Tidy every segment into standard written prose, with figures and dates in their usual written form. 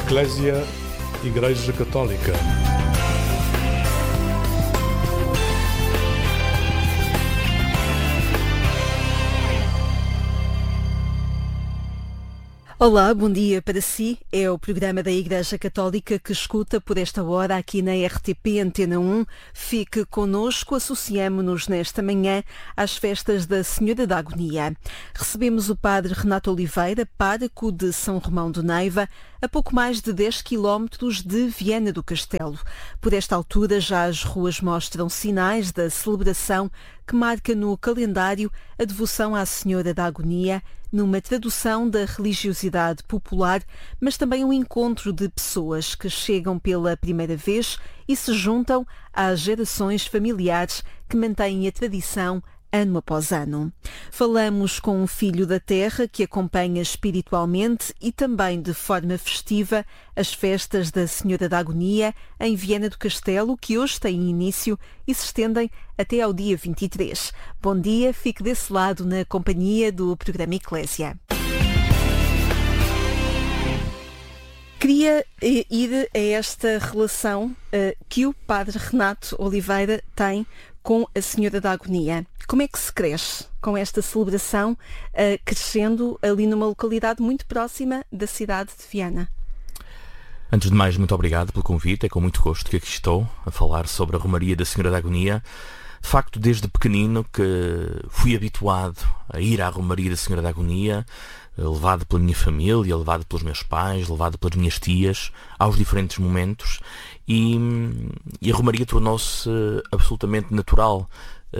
Eclésia, Igreja Católica. Olá, bom dia para si. É o programa da Igreja Católica que escuta por esta hora aqui na RTP Antena 1. Fique connosco, associamo-nos nesta manhã às festas da Senhora da Agonia. Recebemos o Padre Renato Oliveira, pároco de São Romão do Neiva, a pouco mais de 10 quilómetros de Viana do Castelo. Por esta altura já as ruas mostram sinais da celebração que marca no calendário a devoção à Senhora da Agonia, numa tradução da religiosidade popular, mas também um encontro de pessoas que chegam pela primeira vez e se juntam às gerações familiares que mantêm a tradição ano após ano. Falamos com um filho da terra que acompanha espiritualmente e também de forma festiva as festas da Senhora da Agonia em Viana do Castelo, que hoje têm início e se estendem até ao dia 23. Bom dia, fique desse lado na companhia do programa Eclésia. Queria ir a esta relação que o Padre Renato Oliveira tem com a Senhora da Agonia. Como é que se cresce com esta celebração, crescendo ali numa localidade muito próxima da cidade de Viana? Antes de mais, muito obrigado pelo convite. É com muito gosto que aqui estou a falar sobre a Romaria da Senhora da Agonia. De facto, desde pequenino que fui habituado a ir à Romaria da Senhora da Agonia, levado pela minha família, levado pelos meus pais, levado pelas minhas tias, aos diferentes momentos, e a Romaria tornou-se absolutamente natural.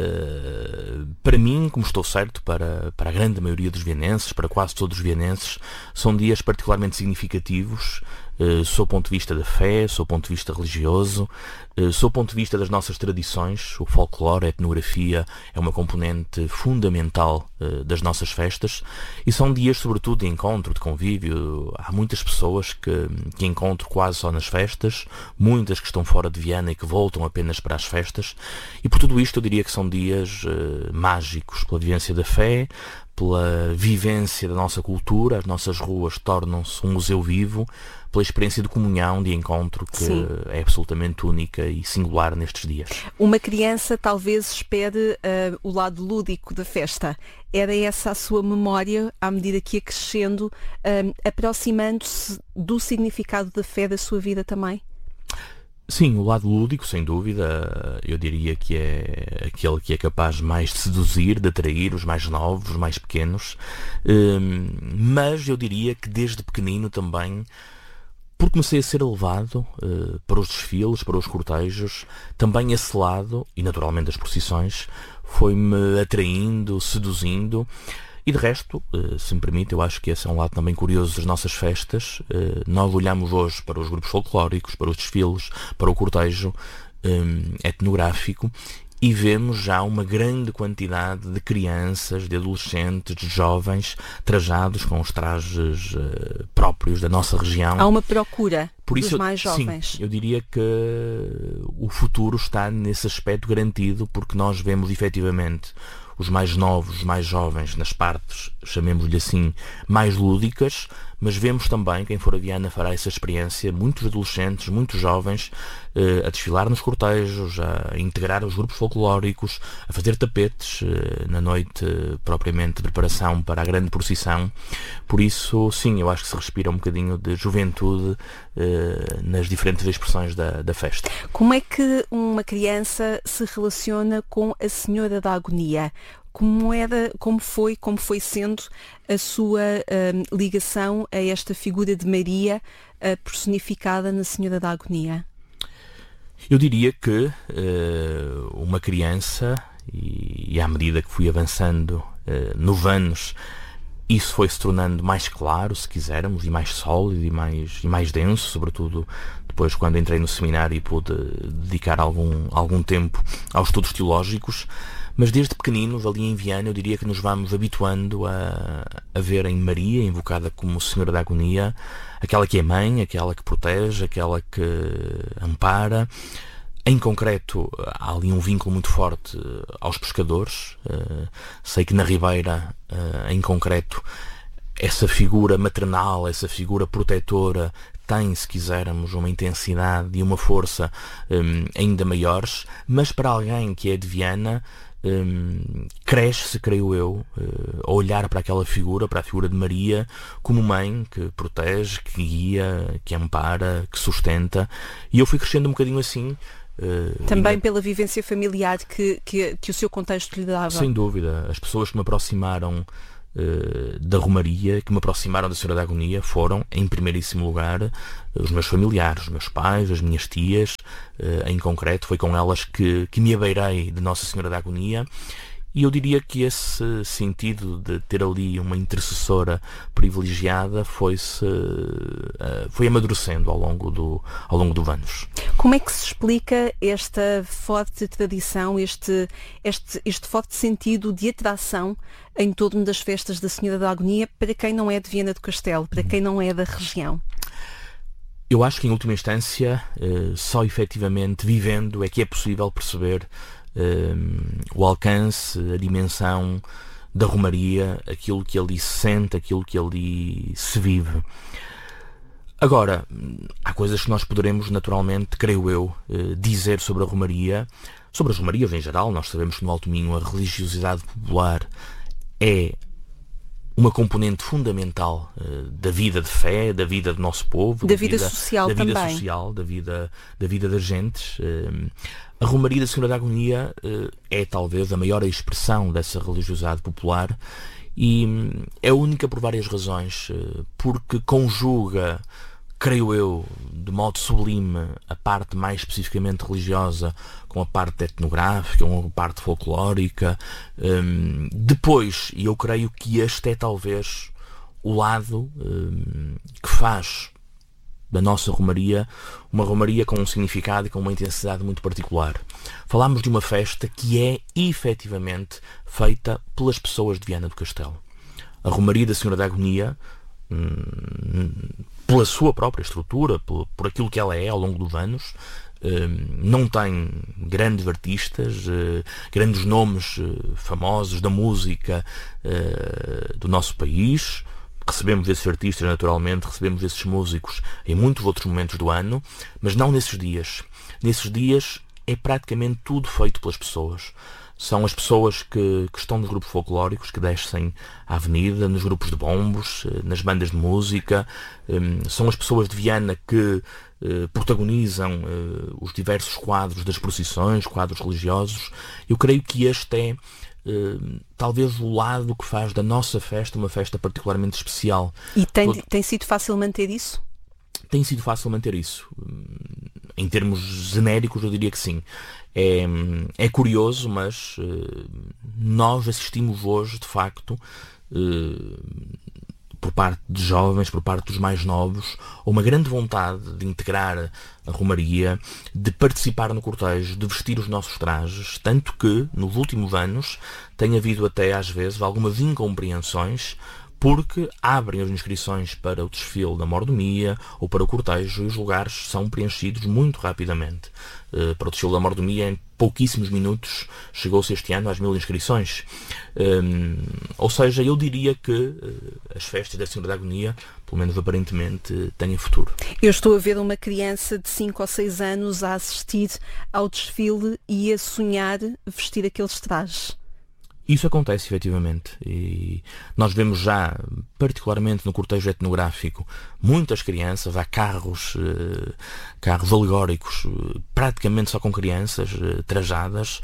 Para mim, como estou certo, para a grande maioria dos vienenses, para quase todos os vienenses, são dias particularmente significativos, sob o ponto de vista da fé, sob o ponto de vista religioso, sob o ponto de vista das nossas tradições. O folclore, a etnografia é uma componente fundamental das nossas festas, e são dias sobretudo de encontro, de convívio. Há muitas pessoas que encontro quase só nas festas, muitas que estão fora de Viana e que voltam apenas para as festas, e por tudo isto eu diria que são dias mágicos, pela vivência da fé, pela vivência da nossa cultura. As nossas ruas tornam-se um museu vivo, pela experiência de comunhão, de encontro, que Sim. é absolutamente única e singular nestes dias. Uma criança talvez espere o lado lúdico da festa. Era essa a sua memória à medida que ia crescendo, aproximando-se do significado da fé da sua vida também? Sim, o lado lúdico, sem dúvida, eu diria que é aquele que é capaz mais de seduzir, de atrair os mais novos, os mais pequenos, mas eu diria que desde pequenino também, porque comecei a ser levado para os desfiles, para os cortejos, também esse lado, e naturalmente as procissões, foi-me atraindo, seduzindo. E de resto, se me permite, eu acho que esse é um lado também curioso das nossas festas. Nós olhamos hoje para os grupos folclóricos, para os desfiles, para o cortejo etnográfico, e vemos já uma grande quantidade de crianças, de adolescentes, de jovens trajados com os trajes próprios da nossa região. Há uma procura por isso, dos mais jovens. Sim, eu diria que o futuro está nesse aspecto garantido, porque nós vemos efetivamente os mais novos, os mais jovens, nas partes, chamemos-lhe assim, mais lúdicas, mas vemos também, quem for a Viana fará essa experiência, muitos adolescentes, muitos jovens, a desfilar nos cortejos, a integrar os grupos folclóricos, a fazer tapetes na noite propriamente de preparação para a grande procissão. Por isso, sim, eu acho que se respira um bocadinho de juventude nas diferentes expressões da festa. Como é que uma criança se relaciona com a Senhora da Agonia? Como foi sendo a sua ligação a esta figura de Maria personificada na Senhora da Agonia? Eu diria que uma criança, e à medida que fui avançando 9 anos, isso foi se tornando mais claro, se quisermos, e mais sólido e mais denso, sobretudo depois quando entrei no seminário e pude dedicar algum tempo aos estudos teológicos. Mas desde pequeninos, ali em Viana, eu diria que nos vamos habituando a ver em Maria, invocada como Senhora da Agonia, aquela que é mãe, aquela que protege, aquela que ampara. Em concreto, há ali um vínculo muito forte aos pescadores. Sei que na Ribeira, em concreto, essa figura maternal, essa figura protetora tem, se quisermos, uma intensidade e uma força ainda maiores, mas para alguém que é de Viana, cresce-se, creio eu, a olhar para aquela figura, para a figura de Maria, como mãe que protege, que guia, que ampara, que sustenta, e eu fui crescendo um bocadinho assim. Também pela vivência familiar que o seu contexto lhe dava. Sem dúvida. As pessoas que me aproximaram da Romaria, que me aproximaram da Senhora da Agonia, foram, em primeiríssimo lugar, os meus familiares, os meus pais, as minhas tias. Em concreto, foi com elas que me abeirei de Nossa Senhora da Agonia. E eu diria que esse sentido de ter ali uma intercessora privilegiada foi amadurecendo ao longo do anos. Como é que se explica esta forte tradição, este forte sentido de atração em torno das festas da Senhora da Agonia para quem não é de Viana do Castelo, para quem não é da região? Eu acho que, em última instância, só efetivamente vivendo é que é possível perceber o alcance, a dimensão da Romaria, aquilo que ali se sente, aquilo que ali se vive. Agora, há coisas que nós poderemos naturalmente, creio eu, dizer sobre a Romaria, sobre as Romarias em geral. Nós sabemos que no Alto Minho a religiosidade popular é uma componente fundamental da vida de fé, da vida do nosso povo, da vida social também, da vida das gentes. A Romaria da Senhora da Agonia é talvez a maior expressão dessa religiosidade popular e é única por várias razões, porque conjuga, creio eu, de modo sublime, a parte mais especificamente religiosa com a parte etnográfica, com a parte folclórica. Depois, e eu creio que este é talvez o lado que faz da nossa Romaria uma Romaria com um significado e com uma intensidade muito particular. Falámos de uma festa que é efetivamente feita pelas pessoas de Viana do Castelo. A Romaria da Senhora da Agonia, pela sua própria estrutura, por aquilo que ela é ao longo dos anos, não tem grandes artistas, grandes nomes famosos da música do nosso país. Recebemos esses artistas, naturalmente, recebemos esses músicos em muitos outros momentos do ano, mas não nesses dias. Nesses dias é praticamente tudo feito pelas pessoas. São as pessoas que estão nos grupos folclóricos, que descem à avenida, nos grupos de bombos, nas bandas de música. São as pessoas de Viana que protagonizam os diversos quadros das procissões, quadros religiosos. Eu creio que este é talvez o lado que faz da nossa festa uma festa particularmente especial. E tem sido fácil manter isso? Tem sido fácil manter isso. Em termos genéricos, eu diria que sim. É curioso, mas nós assistimos hoje, de facto, por parte de jovens, por parte dos mais novos, a uma grande vontade de integrar a Romaria, de participar no cortejo, de vestir os nossos trajes, tanto que, nos últimos anos, tem havido até, às vezes, algumas incompreensões, porque abrem as inscrições para o desfile da mordomia ou para o cortejo e os lugares são preenchidos muito rapidamente. Para o desfile da mordomia, em pouquíssimos minutos, chegou-se este ano às 1000 inscrições. Ou seja, eu diria que as festas da Senhora da Agonia, pelo menos aparentemente, têm futuro. Eu estou a ver uma criança de 5 ou 6 anos a assistir ao desfile e a sonhar vestir aqueles trajes. Isso acontece, efetivamente, e nós vemos já, particularmente no cortejo etnográfico, muitas crianças, há carros alegóricos, praticamente só com crianças trajadas,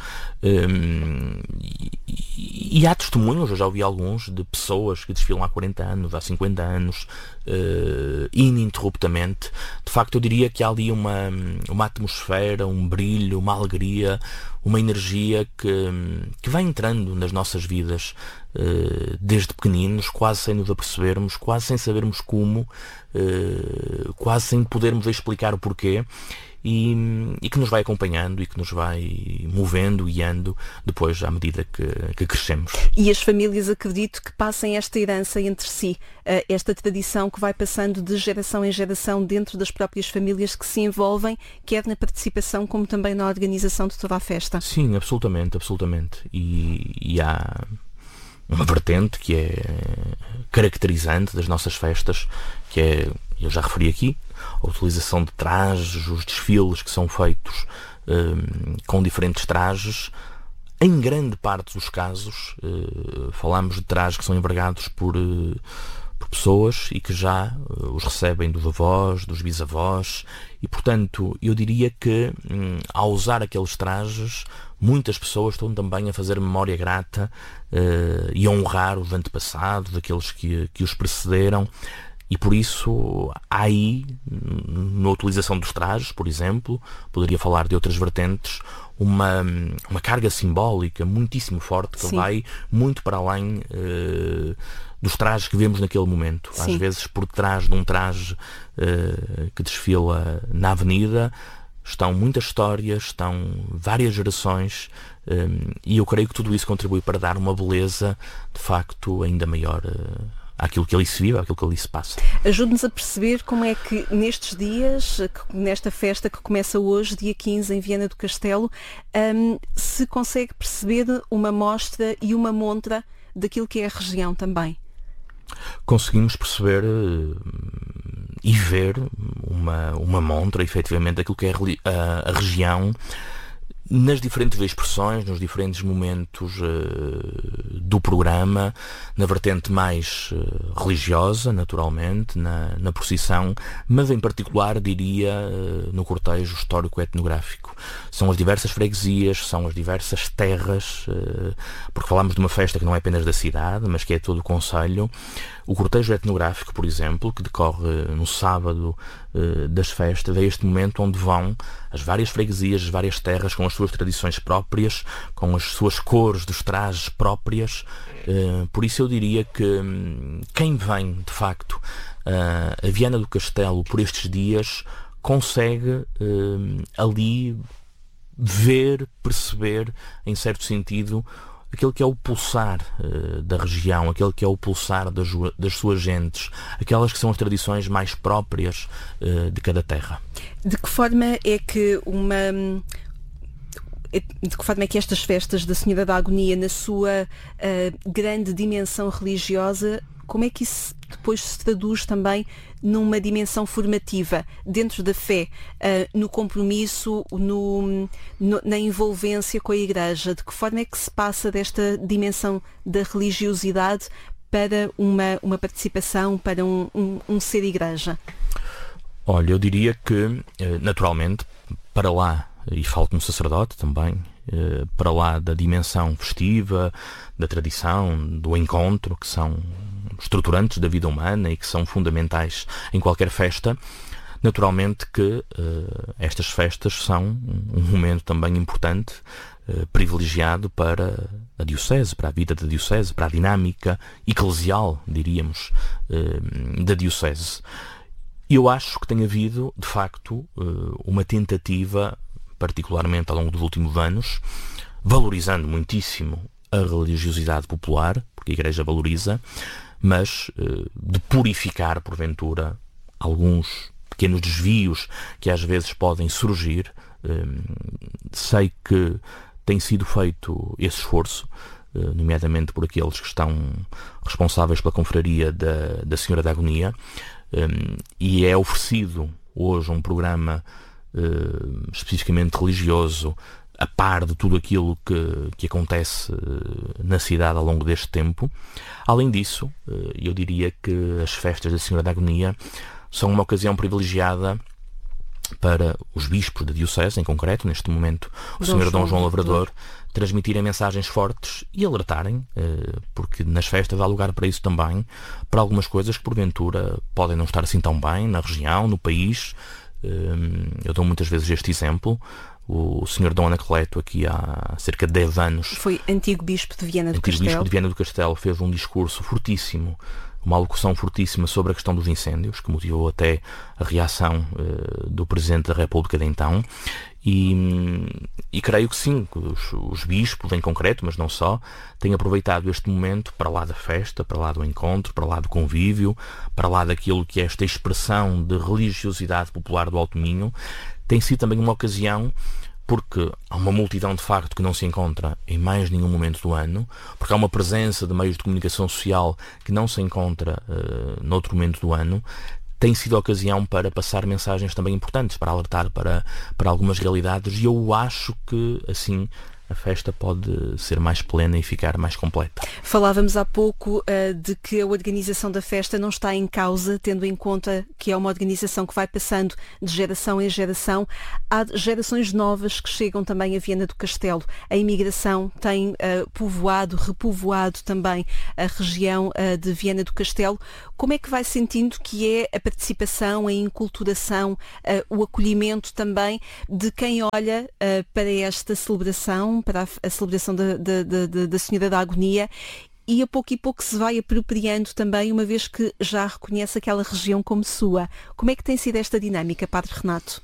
e há testemunhos, eu já ouvi alguns, de pessoas que desfilam há 40 anos, há 50 anos, ininterruptamente. De facto, eu diria que há ali uma atmosfera, um brilho, uma alegria, uma energia que vai entrando nas nossas vidas desde pequeninos, quase sem nos apercebermos, quase sem sabermos como, quase sem podermos explicar o porquê, e que nos vai acompanhando e que nos vai movendo, guiando depois à medida que crescemos. E as famílias, acredito que passem esta herança entre si, esta tradição que vai passando de geração em geração dentro das próprias famílias que se envolvem, quer na participação como também na organização de toda a festa. Sim, absolutamente, absolutamente. E há uma vertente que é caracterizante das nossas festas, que é eu já referi aqui, a utilização de trajes, os desfiles que são feitos com diferentes trajes. Em grande parte dos casos, falamos de trajes que são envergados por pessoas e que já os recebem dos avós, dos bisavós, e portanto eu diria que ao usar aqueles trajes, muitas pessoas estão também a fazer memória grata e a honrar os antepassados, daqueles que os precederam. E por isso há aí, na utilização dos trajes, por exemplo, poderia falar de outras vertentes, uma carga simbólica muitíssimo forte que vai muito para além dos trajes que vemos naquele momento. Sim. Às vezes por trás de um traje que desfila na avenida estão muitas histórias, estão várias gerações, e eu creio que tudo isso contribui para dar uma beleza de facto ainda maior àquilo que ali se vive, àquilo que ali se passa. Ajude-nos a perceber como é que nestes dias, nesta festa que começa hoje, dia 15, em Viana do Castelo, se consegue perceber uma mostra e uma montra daquilo que é a região também. Conseguimos perceber e ver uma montra, efetivamente, daquilo que é a região, nas diferentes expressões, nos diferentes momentos do programa, na vertente mais religiosa, naturalmente, na procissão, mas em particular, diria, no cortejo histórico-etnográfico. São as diversas freguesias, são as diversas terras, porque falamos de uma festa que não é apenas da cidade, mas que é todo o concelho. O cortejo etnográfico, por exemplo, que decorre no sábado das festas, é este momento onde vão as várias freguesias, as várias terras, com as suas tradições próprias, com as suas cores dos trajes próprias. Por isso eu diria que quem vem, de facto, a Viana do Castelo por estes dias, consegue ali ver, perceber, em certo sentido, aquele que é o pulsar da região, aquele que é o pulsar das suas gentes, aquelas que são as tradições mais próprias de cada terra. De que forma é que estas festas da Senhora da Agonia, na sua grande dimensão religiosa, como é que isso depois se traduz também numa dimensão formativa, dentro da fé, no compromisso, na envolvência com a Igreja? De que forma é que se passa desta dimensão da religiosidade para uma participação, para um ser Igreja? Olha, eu diria que, naturalmente, para lá, e falo como sacerdote também, para lá da dimensão festiva, da tradição, do encontro, que são estruturantes da vida humana e que são fundamentais em qualquer festa, naturalmente que estas festas são um momento também importante, privilegiado para a diocese, para a vida da diocese, para a dinâmica eclesial, diríamos, da diocese. Eu acho que tem havido, de facto, uma tentativa, particularmente ao longo dos últimos anos, valorizando muitíssimo a religiosidade popular, porque a Igreja valoriza, mas de purificar, porventura, alguns pequenos desvios que às vezes podem surgir. Sei que tem sido feito esse esforço, nomeadamente por aqueles que estão responsáveis pela confraria da Senhora da Agonia, e é oferecido hoje um programa especificamente religioso, a par de tudo aquilo que acontece na cidade ao longo deste tempo. Além disso, eu diria que as festas da Senhora da Agonia são uma ocasião privilegiada para os bispos da diocese, em concreto, neste momento, o Sr. Dom João Lavrador, transmitirem mensagens fortes e alertarem, porque nas festas há lugar para isso também, para algumas coisas que porventura podem não estar assim tão bem na região, no país. Eu dou muitas vezes este exemplo. O Sr. Dom Anacleto, aqui há cerca de 10 anos, foi antigo bispo de Viana do Castelo. Antigo bispo de Viana do Castelo, fez um discurso fortíssimo, uma alocução fortíssima sobre a questão dos incêndios, que motivou até a reação do Presidente da República de então. E creio que sim, os bispos em concreto, mas não só, têm aproveitado este momento para lá da festa, para lá do encontro, para lá do convívio, para lá daquilo que é esta expressão de religiosidade popular do Alto Minho. Tem sido também uma ocasião, porque há uma multidão de facto que não se encontra em mais nenhum momento do ano, porque há uma presença de meios de comunicação social que não se encontra noutro momento do ano. tem sido a ocasião para passar mensagens também importantes, para alertar para algumas realidades, e eu acho que assim a festa pode ser mais plena e ficar mais completa. Falávamos há pouco de que a organização da festa não está em causa, tendo em conta que é uma organização que vai passando de geração em geração. Há gerações novas que chegam também a Viana do Castelo. A imigração tem repovoado também a região de Viana do Castelo. Como é que vai sentindo que é a participação, a enculturação, o acolhimento também de quem olha para esta celebração, para a celebração da Senhora da Agonia, e a pouco se vai apropriando também, uma vez que já reconhece aquela região como sua? Como é que tem sido esta dinâmica, Padre Renato?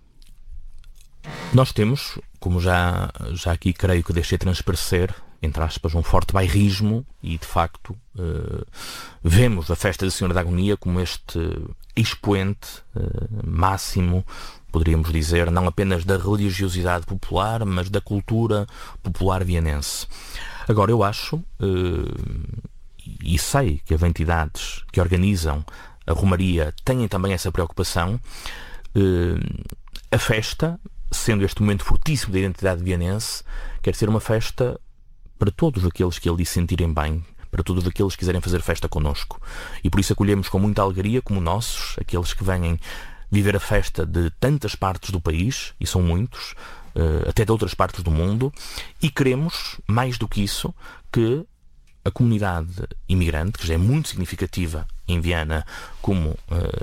Nós temos, como já aqui creio que deixei transparecer, entre aspas, um forte bairrismo, e de facto vemos a festa da Senhora da Agonia como este expoente máximo, poderíamos dizer, não apenas da religiosidade popular, mas da cultura popular vianense. Agora, eu acho, e sei que as entidades que organizam a Romaria têm também essa preocupação, a festa, sendo este momento fortíssimo da identidade vianense, quer ser uma festa para todos aqueles que ali se sentirem bem, para todos aqueles que quiserem fazer festa connosco. E por isso acolhemos com muita alegria, como nossos, aqueles que vêm viver a festa de tantas partes do país, e são muitos, até de outras partes do mundo, e queremos, mais do que isso, que a comunidade imigrante, que já é muito significativa em Viana, como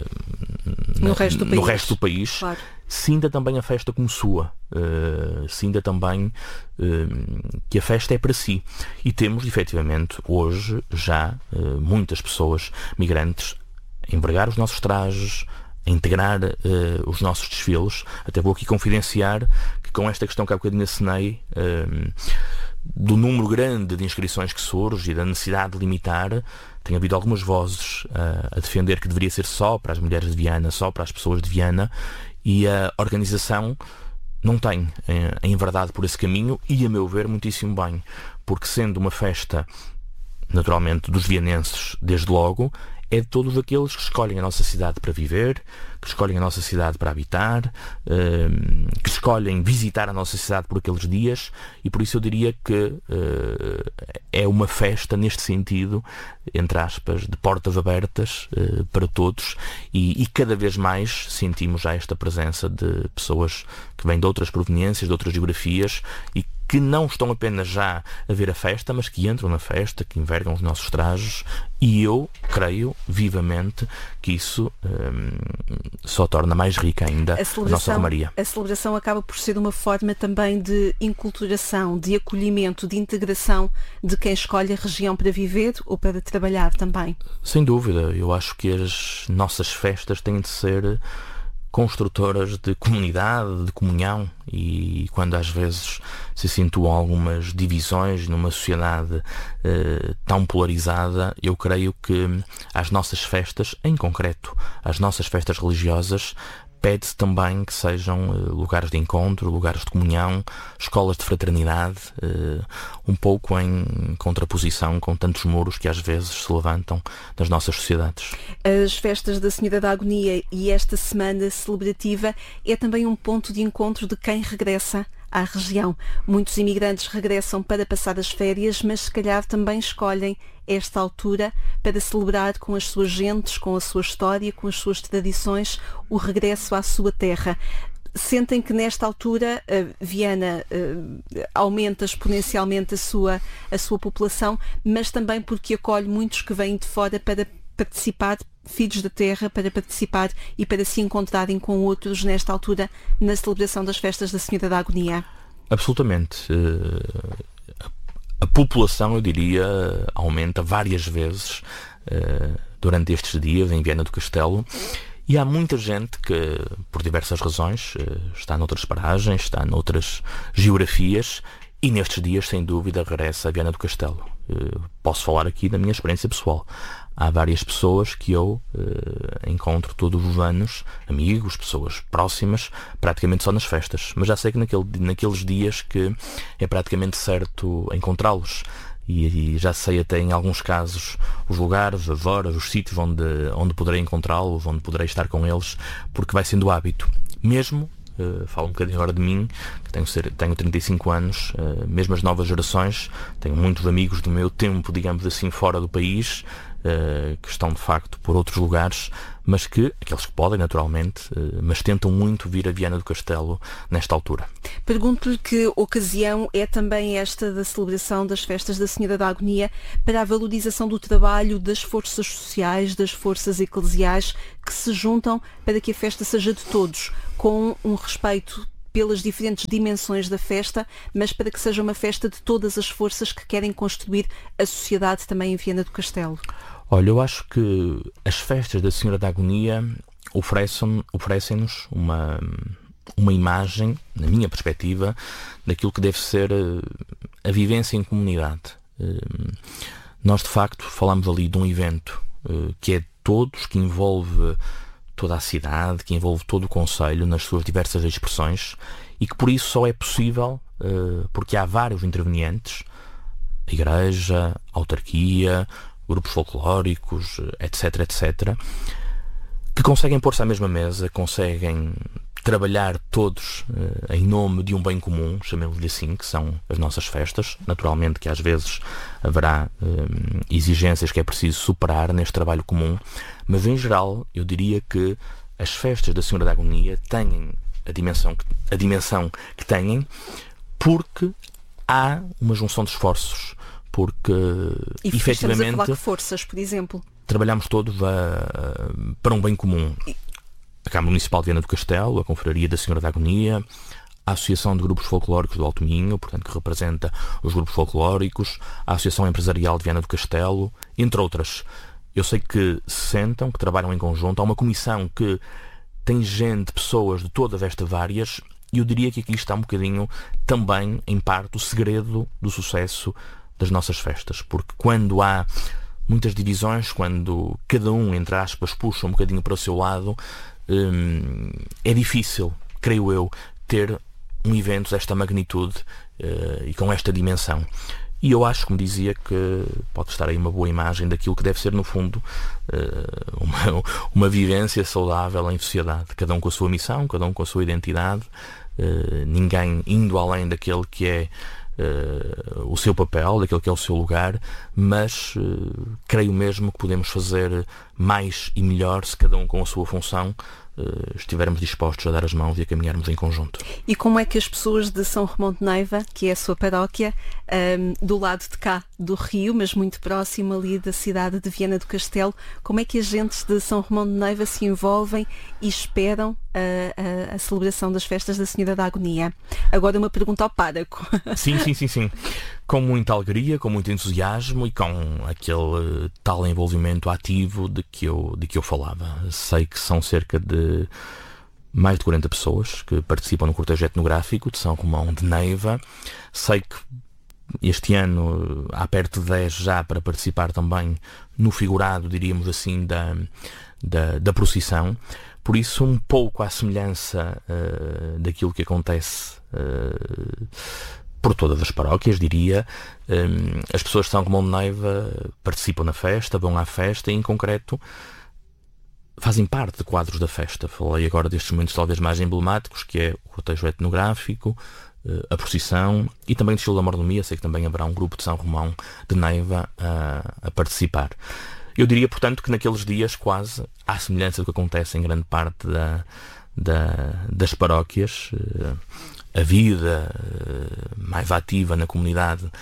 no resto do país, claro, sinta também a festa como sua, sinta também que a festa é para si. E temos, efetivamente, hoje já muitas pessoas migrantes a envergar os nossos trajes, a integrar os nossos desfiles. Até vou aqui confidenciar que, com esta questão que há bocadinho assinei, do número grande de inscrições que surge e da necessidade de limitar, tem havido algumas vozes a defender que deveria ser só para as mulheres de Viana, só para as pessoas de Viana, e a organização não tem enverdado por esse caminho, e, a meu ver, muitíssimo bem, porque, sendo uma festa naturalmente dos vianenses desde logo, é de todos aqueles que escolhem a nossa cidade para viver, que escolhem a nossa cidade para habitar, que escolhem visitar a nossa cidade por aqueles dias, e por isso eu diria que é uma festa neste sentido, entre aspas, de portas abertas para todos, e cada vez mais sentimos já esta presença de pessoas que vêm de outras proveniências, de outras geografias, e que não estão apenas já a ver a festa, mas que entram na festa, que envergam os nossos trajes, e eu creio vivamente que isso só torna mais rica ainda a nossa Romaria. A celebração acaba por ser uma forma também de enculturação, de acolhimento, de integração de quem escolhe a região para viver ou para trabalhar também. Sem dúvida, eu acho que as nossas festas têm de ser construtoras de comunidade, de comunhão, e quando às vezes se acentuam algumas divisões numa sociedade tão polarizada, eu creio que as nossas festas, em concreto, as nossas festas religiosas, pede-se também que sejam lugares de encontro, lugares de comunhão, escolas de fraternidade, um pouco em contraposição com tantos muros que às vezes se levantam nas nossas sociedades. As festas da Senhora da Agonia e esta semana celebrativa é também um ponto de encontro de quem regressa à região. Muitos imigrantes regressam para passar as férias, mas se calhar também escolhem esta altura para celebrar com as suas gentes, com a sua história, com as suas tradições, o regresso à sua terra. Sentem que nesta altura Viana aumenta exponencialmente a sua população, mas também porque acolhe muitos que vêm de fora para participar, filhos da terra, para participar e para se encontrarem com outros nesta altura na celebração das festas da Senhora da Agonia. Absolutamente. A população, eu diria, aumenta várias vezes durante estes dias em Viana do Castelo, e há muita gente que, por diversas razões, está noutras paragens, está noutras geografias, e nestes dias, sem dúvida, regressa a Viana do Castelo. Posso falar aqui da minha experiência pessoal. Há várias pessoas que eu encontro todos os anos, amigos, pessoas próximas, praticamente só nas festas. Mas já sei que naqueles dias que é praticamente certo encontrá-los. e já sei até em alguns casos os lugares, as horas, os sítios onde poderei encontrá-los, onde poderei estar com eles, porque vai sendo hábito. Mesmo, falo um bocadinho agora de mim, que tenho 35 anos, mesmo as novas gerações, tenho muitos amigos do meu tempo, digamos assim, fora do país, que estão de facto por outros lugares, mas aqueles que podem naturalmente, mas tentam muito vir a Viana do Castelo nesta altura. Pergunto-lhe que ocasião é também esta da celebração das festas da Senhora da Agonia para a valorização do trabalho das forças sociais, das forças eclesiais que se juntam para que a festa seja de todos, com um respeito pelas diferentes dimensões da festa, mas para que seja uma festa de todas as forças que querem construir a sociedade também em Viana do Castelo. Olha, eu acho que as festas da Senhora da Agonia oferecem-nos uma imagem, na minha perspectiva, daquilo que deve ser a vivência em comunidade. Nós, de facto, falamos ali de um evento que é de todos, que envolve toda a cidade, que envolve todo o concelho nas suas diversas expressões e que por isso só é possível porque há vários intervenientes, a igreja, a autarquia, grupos folclóricos, etc, etc, que conseguem pôr-se à mesma mesa, conseguem trabalhar todos em nome de um bem comum, chamemos-lhe assim, que são as nossas festas. Naturalmente que às vezes haverá exigências que é preciso superar neste trabalho comum, mas em geral eu diria que as festas da Senhora da Agonia têm a dimensão que têm porque há uma junção de esforços, porque efetivamente falar de forças, por exemplo, trabalhamos todos para um bem comum. A Câmara Municipal de Viana do Castelo, a Confraria da Senhora da Agonia, a Associação de Grupos Folclóricos do Alto Minho, portanto que representa os grupos folclóricos, a Associação Empresarial de Viana do Castelo, entre outras. Eu sei que se sentam, que trabalham em conjunto. Há uma comissão que tem pessoas de todas estas várias, e eu diria que aqui está um bocadinho também, em parte, o segredo do sucesso das nossas festas, porque quando há muitas divisões, quando cada um, entre aspas, puxa um bocadinho para o seu lado, é difícil, creio eu, ter um evento desta magnitude e com esta dimensão. E eu acho, como dizia, que pode estar aí uma boa imagem daquilo que deve ser, no fundo, uma vivência saudável em sociedade. Cada um com a sua missão, cada um com a sua identidade, ninguém indo além daquele que é o seu papel, daquele que é o seu lugar, mas creio mesmo que podemos fazer mais e melhor se cada um com a sua função estivermos dispostos a dar as mãos e a caminharmos em conjunto. E como é que as pessoas de São Romão de Neiva, que é a sua paróquia, do lado de cá do Rio, mas muito próximo ali da cidade de Viana do Castelo, como é que as gentes de São Romão de Neiva se envolvem e esperam a celebração das festas da Senhora da Agonia? Agora uma pergunta ao pároco. Sim. Com muita alegria, com muito entusiasmo e com aquele tal envolvimento ativo de que eu falava. Sei que são cerca de mais de 40 pessoas que participam no cortejo etnográfico de São Romão de Neiva. Sei que este ano há perto de 10 já para participar também no figurado, diríamos assim, da procissão. Por isso, um pouco à semelhança daquilo que acontece por todas as paróquias, diria, as pessoas de São Romão de Neiva participam na festa, vão à festa e, em concreto, fazem parte de quadros da festa. Falei agora destes momentos talvez mais emblemáticos, que é o cortejo etnográfico, a procissão e também o desfile da mordomia. Sei que também haverá um grupo de São Romão de Neiva a participar. Eu diria, portanto, que naqueles dias, quase à semelhança do que acontece em grande parte das paróquias, a vida mais ativa na comunidade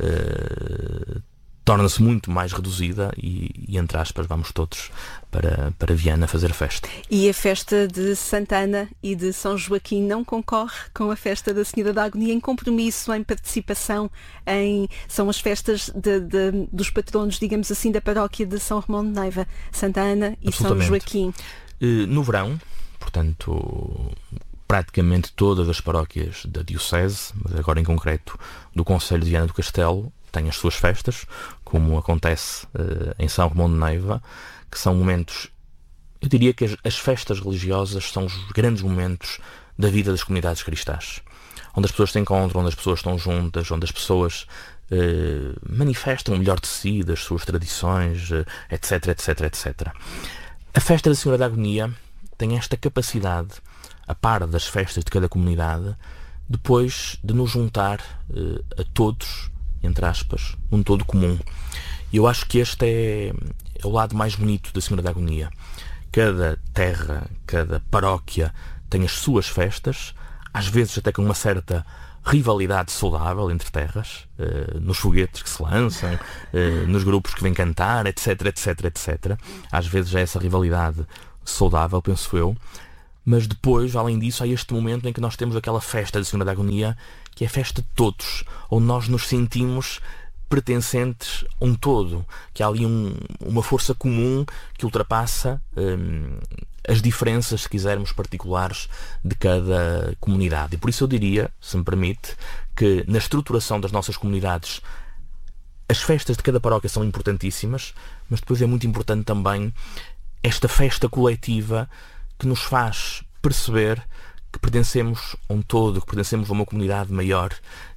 torna-se muito mais reduzida e, entre aspas, vamos todos para Viana fazer festa. E a festa de Santa Ana e de São Joaquim não concorre com a festa da Senhora da Agonia em compromisso, em participação, são as festas dos patronos, digamos assim, da paróquia de São Romão de Neiva, Santa Ana e São Joaquim. No verão, portanto, praticamente todas as paróquias da Diocese, mas agora em concreto do Concelho de Viana do Castelo, têm as suas festas, como acontece em São Romão de Neiva, que são momentos, eu diria que as festas religiosas são os grandes momentos da vida das comunidades cristãs, onde as pessoas se encontram, onde as pessoas estão juntas, onde as pessoas manifestam o melhor de si, das suas tradições, etc, etc, etc. A festa da Senhora da Agonia tem esta capacidade, a par das festas de cada comunidade, depois de nos juntar a todos, entre aspas, um todo comum. E eu acho que este é o lado mais bonito da Senhora da Agonia. Cada terra, cada paróquia tem as suas festas, às vezes até com uma certa rivalidade saudável entre terras, nos foguetes que se lançam, nos grupos que vêm cantar, etc, etc, etc. Às vezes é essa rivalidade saudável, penso eu. Mas depois, além disso, há este momento em que nós temos aquela festa da Senhora da Agonia, que é a festa de todos, onde nós nos sentimos pertencentes a um todo, que há ali uma força comum que ultrapassa as diferenças, se quisermos, particulares de cada comunidade. E por isso eu diria, se me permite, que na estruturação das nossas comunidades as festas de cada paróquia são importantíssimas, mas depois é muito importante também esta festa coletiva que nos faz perceber que pertencemos a um todo, que pertencemos a uma comunidade maior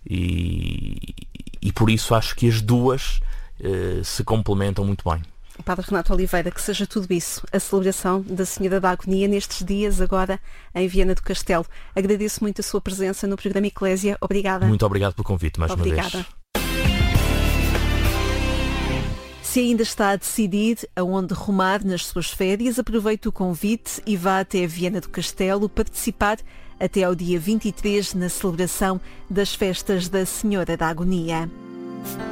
e por isso acho que as duas se complementam muito bem. Padre Renato Oliveira, que seja tudo isso, a celebração da Senhora da Agonia nestes dias agora em Viana do Castelo. Agradeço muito a sua presença no programa Eclésia. Obrigada. Muito obrigado pelo convite, mais uma vez. Se ainda está a decidir aonde rumar nas suas férias, aproveite o convite e vá até Viana do Castelo participar até ao dia 23 na celebração das festas da Senhora da Agonia.